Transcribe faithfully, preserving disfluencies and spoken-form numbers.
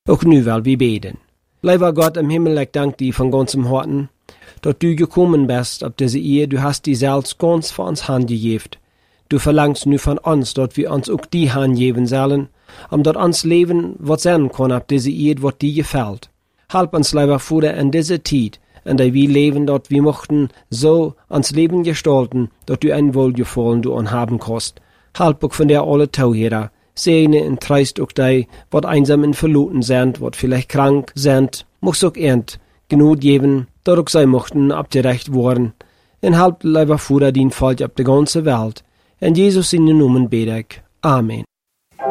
Auch nu will wir beten. Lieber Gott im Himmel, ich danke dir von ganzem Herzen, dass du gekommen bist auf diese Ehe. Du hast die selbst ganz für uns handgegeben. Du verlangst nu von uns, dass wir uns auch die Hand geben sollen, um dort uns Leben was sein kann auf diese Ehe, was dir gefällt. Halb uns, lieber Vater, in dieser Zeit, in der wir leben, dort wir mochten so uns Leben gestalten, dass du ein Wohlgefallen du an haben kannst. Halb auch von der alle Tauhera. Segne und treist auch die, wat einsam und verloren sind, wat vielleicht krank sind, muss auch ernt genug geben, dass auch sie mochten abgerecht worden. Und halb, lieber Vater, den Volk auf der ganzen Welt. In Jesus in den Namen bete ich. Amen.